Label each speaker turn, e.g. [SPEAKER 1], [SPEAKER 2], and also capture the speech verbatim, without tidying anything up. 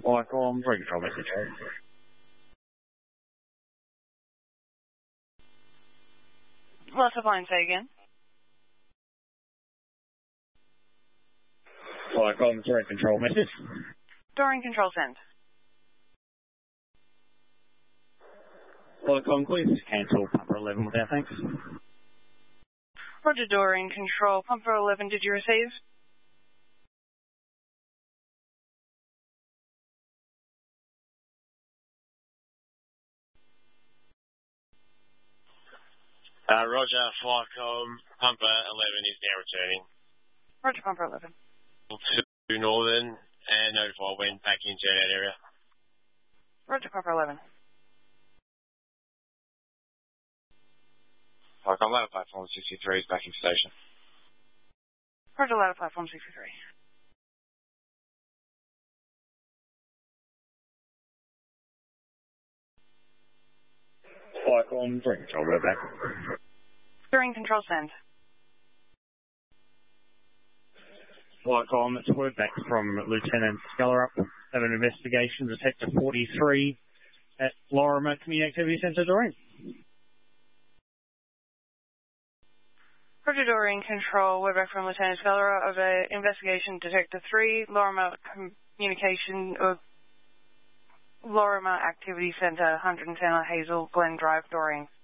[SPEAKER 1] Icon, three control message.
[SPEAKER 2] Lost of line, say again.
[SPEAKER 1] Icon, three control message.
[SPEAKER 2] Dorian control send.
[SPEAKER 1] Icon, please cancel Pumper eleven with our thanks.
[SPEAKER 2] Roger, Dorian control. Pumper eleven, did you receive?
[SPEAKER 3] Uh, Roger, Flycom, Pumper eleven is now returning.
[SPEAKER 2] Roger, Pumper eleven.
[SPEAKER 3] To Northern and notify when back into that area.
[SPEAKER 2] Roger, Pumper eleven.
[SPEAKER 3] Flycom, ladder platform sixty-three is back in station.
[SPEAKER 2] Roger, ladder platform sixty-three.
[SPEAKER 1] Icon, three control, go back.
[SPEAKER 2] Dorian control send.
[SPEAKER 1] Icon, it's word back from Lieutenant Scullerup. Have an investigation, Detector forty-three at Lorimer Community Activity Centre, Dorian.
[SPEAKER 2] Roger, Dorian control. We're back from Lieutenant Scullerup of a investigation Detector three, Lorimer Communication of Lorimer Activity Centre, one ten Hazel Glen Drive, Dorian.